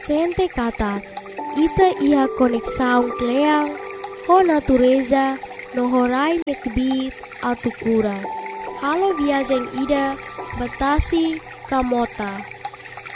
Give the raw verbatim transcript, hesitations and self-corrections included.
sente kata, ita iha konek saung kleang, ho natureza, no horai nekbit atu kura. Halo viajeng ida, batasi kamota.